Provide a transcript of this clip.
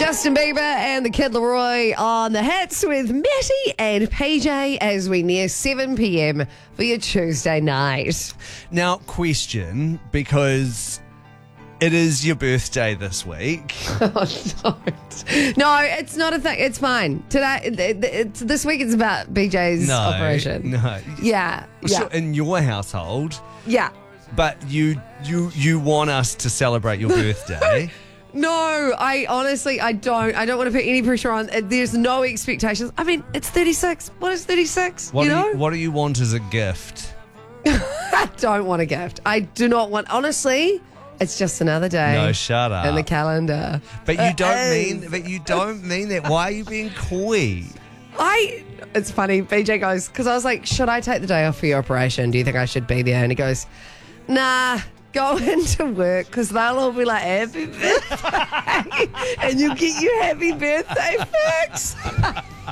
Justin Bieber and the Kid Laroi on the hits with Matty and PJ as we near 7 p.m. for your Tuesday night. Now, question, because it is your birthday this week. Oh, don't. No, it's not a thing. It's fine. Today, this week it's about BJ's operation. No. Yeah. Sure, in your household, Yeah. but you want us to celebrate your birthday. No, I honestly don't. I don't want to put any pressure on. There's no expectations. I mean, it's 36. What is 36? What you know? what do you want as a gift? I don't want a gift. I do not want. Honestly, it's just another day. No, shut up. In the calendar. But you don't mean that. Why are you being coy? It's funny. BJ goes, because I was like, should I take the day off for your operation? Do you think I should be there? And he goes, nah. Go into work because they'll all be like, happy birthday. And you'll get your happy birthday fix.